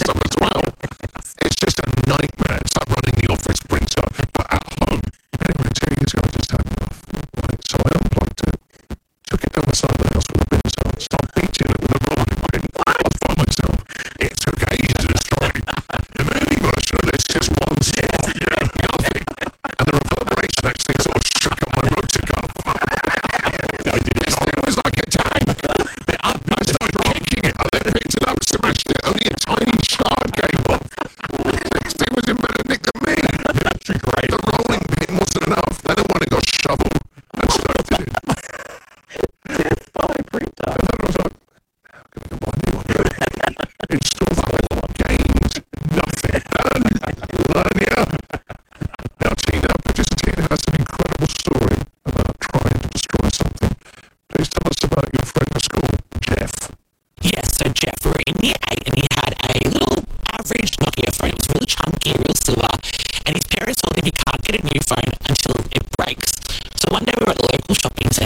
them as well. It's just a nightmare. It's like running the office printer, but at home. Anyway, 2 years ago, I just had enough. Right, so I unplugged it, took it down the side of the house with a bin saw, started beating it with a rolling pin. I was by myself. It took ages to destroy. The movie version of this just one spot, nothing. And the reverberation actually sort of shook up my rotor cuff. It was like a tank. I started kicking it. I then picked it up, smashed it. Only a tiny shard came off. This thing was in better nick than me. Great. The rolling pin wasn't enough. Then I went and got a shovel and started it. And then I was like, how can I buy a new one? Install the whole games. Nothing. Now, Tina, producer Tina has an incredible story about trying to destroy something. Please tell us about your friend at school, Jeff. Yes, so Jeff, we were in year 8 and he had a little average Nokia phone. It was really chunky, real silver, and his parents told him he can't get a new phone until it breaks. So one day we were at the local shopping